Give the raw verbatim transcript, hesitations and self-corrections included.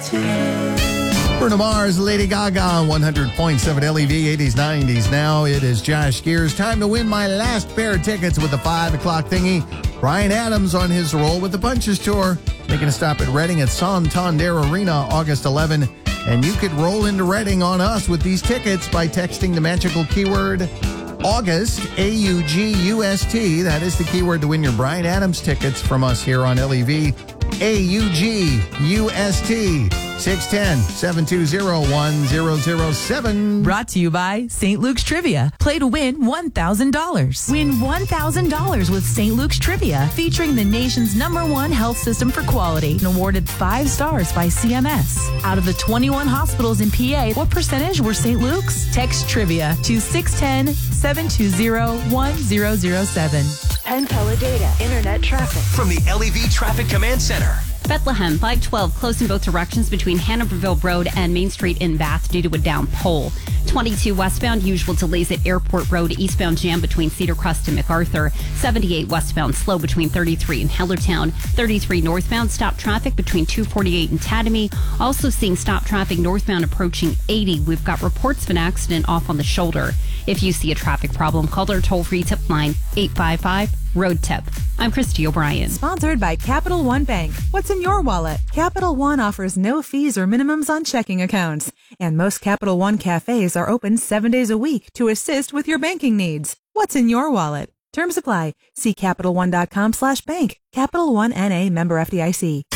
Bruno Mars, Lady Gaga on one hundred point seven L E V, eighties, nineties. Now it is Josh Gears. Time to win my last pair of tickets with the five o'clock thingy. Brian Adams on his roll with the Punches Tour, making a stop at Reading at Santander Arena August eleventh. And you could roll into Reading on us with these tickets by texting the magical keyword August, A U G U S T. That is the keyword to win your Brian Adams tickets from us here on L E V. A U G U S T. six one zero, seven two zero, one zero zero seven. Brought to you by Saint Luke's Trivia. Play to win one thousand dollars. Win one thousand dollars with Saint Luke's Trivia, featuring the nation's number one health system for quality and awarded five stars by C M S. Out of the twenty-one hospitals in P A, what percentage were Saint Luke's? Text Trivia to six one zero, seven two zero, one zero zero seven. Penn Teledata Internet traffic from the L E V Traffic Command Center. Bethlehem, five twelve, close in both directions between Hanoverville Road and Main Street in Bath due to a down pole. twenty-two westbound, usual delays at Airport Road, eastbound jam between Cedar Crest and MacArthur. seventy-eight westbound, slow between thirty-three and Hellertown. thirty-three northbound, stop traffic between two forty-eight and Tatamy. Also seeing stop traffic northbound approaching eighty. We've got reports of an accident off on the shoulder. If you see a traffic problem, call our toll-free tip line, eight five five, road tip. I'm Christy O'Brien. Sponsored by Capital One Bank. What's in your wallet? Capital One offers no fees or minimums on checking accounts. And most Capital One cafes are open seven days a week to assist with your banking needs. What's in your wallet? Terms apply. See CapitalOne.com slash bank. Capital One N A, member F D I C.